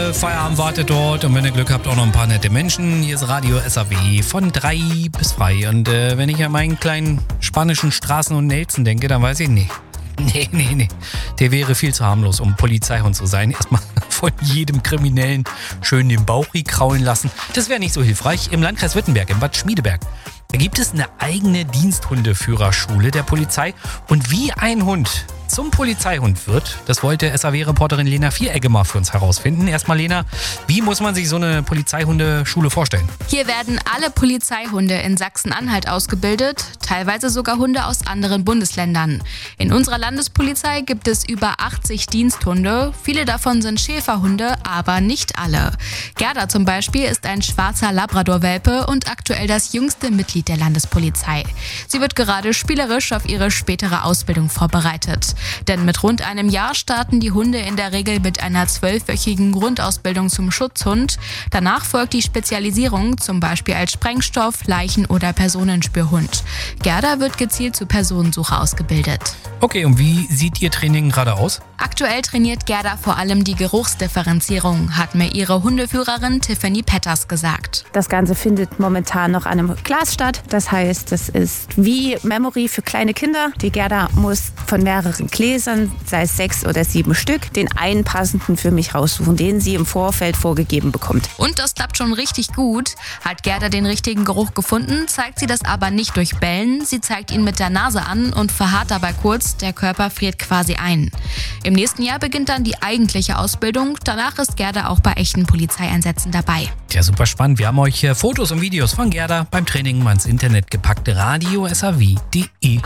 Feierabend wartet dort und wenn ihr Glück habt, auch noch ein paar nette Menschen. Hier ist Radio SAW von 3 bis frei. Und wenn ich an meinen kleinen spanischen Straßen und Nelson denke, dann weiß ich nicht. Nee. Der wäre viel zu harmlos, um Polizeihund zu sein. Erstmal von jedem Kriminellen schön den Bauch kraulen lassen. Das wäre nicht so hilfreich. Im Landkreis Wittenberg, in Bad Schmiedeberg, da gibt es eine eigene Diensthundeführerschule der Polizei. Und wie ein Hund zum Polizeihund wird, das wollte SAW-Reporterin Lena Vieregge mal für uns herausfinden. Erstmal Lena, wie muss man sich so eine Polizeihundeschule vorstellen? Hier werden alle Polizeihunde in Sachsen-Anhalt ausgebildet, teilweise sogar Hunde aus anderen Bundesländern. In unserer Landespolizei gibt es über 80 Diensthunde. Viele davon sind Schäferhunde, aber nicht alle. Gerda zum Beispiel ist ein schwarzer Labrador-Welpe und aktuell das jüngste Mitglied der Landespolizei. Sie wird gerade spielerisch auf ihre spätere Ausbildung vorbereitet. Denn mit rund einem Jahr starten die Hunde in der Regel mit einer 12-wöchigen Grundausbildung zum Schutzhund. Danach folgt die Spezialisierung, zum Beispiel als Sprengstoff-, Leichen- oder Personenspürhund. Gerda wird gezielt zur Personensuche ausgebildet. Okay, und wie sieht Ihr Training gerade aus? Aktuell trainiert Gerda vor allem die Geruchsdifferenzierung, hat mir ihre Hundeführerin Tiffany Petters gesagt. Das Ganze findet momentan noch an einem Glas statt. Das heißt, das ist wie Memory für kleine Kinder. Die Gerda muss von mehreren Gläsern, sei es 6 oder 7 Stück, den einen passenden für mich raussuchen, den sie im Vorfeld vorgegeben bekommt. Und das klappt schon richtig gut. Hat Gerda den richtigen Geruch gefunden, zeigt sie das aber nicht durch Bellen. Sie zeigt ihn mit der Nase an und verharrt dabei kurz. Der Körper friert quasi ein. Im nächsten Jahr beginnt dann die eigentliche Ausbildung. Danach ist Gerda auch bei echten Polizeieinsätzen dabei. Ja, super spannend. Wir haben euch Fotos und Videos von Gerda beim Training mal ins Internet gepackt. radiosaw.de